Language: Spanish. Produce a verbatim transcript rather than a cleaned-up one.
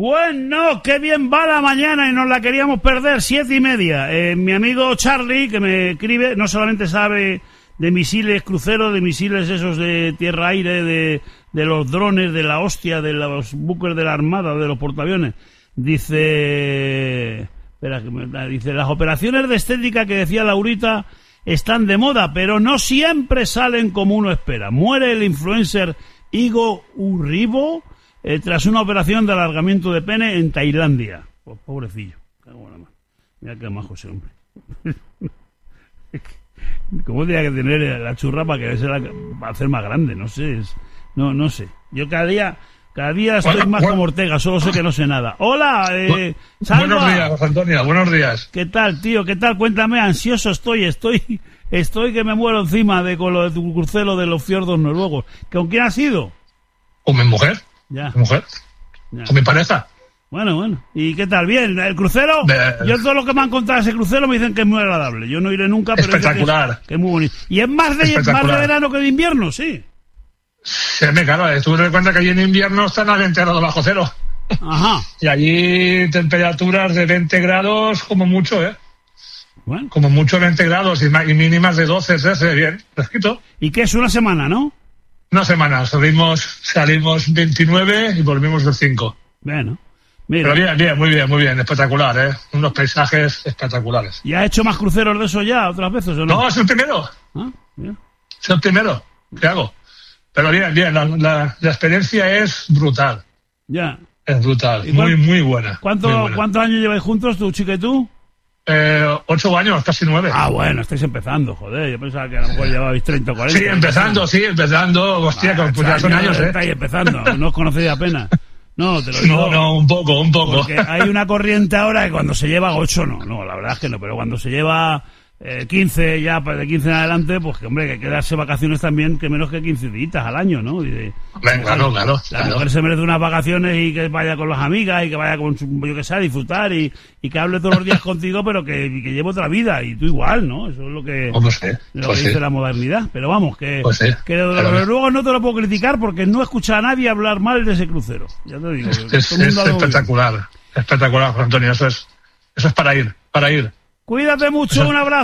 Bueno, qué bien va la mañana y nos la queríamos perder, siete y media. Eh, mi amigo Charlie, que me escribe, no solamente sabe de misiles cruceros, de misiles esos de tierra-aire, de, de los drones, de la hostia, de los buques de la armada, de los portaaviones. Dice, espera, que me, dice, las operaciones de estética que decía Laurita están de moda, pero no siempre salen como uno espera. Muere el influencer Igo Urribo Eh, tras una operación de alargamiento de pene en Tailandia. Pues pobrecillo. Mira qué majo ese hombre. ¿Cómo tenía que tener la churra para que se la, para hacer más grande? No sé. Es, no, no sé. Yo cada día, cada día estoy bueno, más bueno. como Ortega. Solo sé que no sé nada. Hola, eh, Salva. Buenos días, José Antonio. Buenos días. ¿Qué tal, tío? ¿Qué tal? Cuéntame. Ansioso estoy. Estoy, estoy que me muero encima de con lo de tu crucero de los fiordos noruegos. ¿Con quién has ido? Con mi mujer. Ya. Mi mujer. Ya. Con mi pareja. Bueno, bueno. ¿Y qué tal? ¿Bien? ¿El crucero? De... Yo todo lo que me han contado de ese crucero me dicen que es muy agradable. Yo no iré nunca, pero espectacular. Que es, que es muy bonito. ¿Y es más de, más de verano que de invierno? Sí. Sí, claro. Tú te das cuenta que allí en invierno están a veinte grados bajo cero. Ajá. Y allí temperaturas de veinte grados como mucho, ¿eh? Bueno. Como mucho veinte grados y, y mínimas de doce, trece, bien. Fresquito. ¿Y qué es? Una semana, ¿no? Una semana, salimos, salimos veintinueve y volvimos el cinco. Bueno, mira. Pero bien, bien, muy bien, muy bien, espectacular, ¿eh? Unos paisajes espectaculares. ¿Y has hecho más cruceros de eso ya otras veces o no? No, es el primero. Ah, bien. Es el primero que hago. Pero bien, bien, la, la, la experiencia es brutal. Ya. Es brutal, muy, muy buena. ¿Cuánto, muy buena. ¿Cuántos años lleváis juntos, tu chica y tú? Eh, ocho años, casi nueve. Ah, bueno, estáis empezando, joder. Yo pensaba que a lo mejor llevabais treinta o cuarenta. Sí, empezando, sí, empezando. Hostia, ah, pues ya son años, ¿eh? Estáis empezando, no os conocéis apenas. No, te lo digo. No, no, un poco, un poco. Porque hay una corriente ahora que cuando se lleva ocho, no, no, la verdad es que no, pero cuando se lleva eh, quince, ya de quince en adelante, pues que, hombre, que hay que darse vacaciones también, que menos que quince días al año, ¿no? Y de, Venga, claro, claro. La claro. mujer se merece unas vacaciones y que vaya con las amigas y que vaya con su, yo que sé, a disfrutar y, y que hable todos los días contigo, pero que, que lleve otra vida, y tú igual, ¿no? Eso es lo que, pues sí, lo pues que dice sí. la modernidad. Pero vamos, que, pues sí, que de los noruegos no te lo puedo criticar porque no escucha a nadie hablar mal de ese crucero. Ya te digo. Es, es, es espectacular, espectacular, José Antonio. Eso es, eso es para ir, para ir. Cuídate mucho, eso... un abrazo.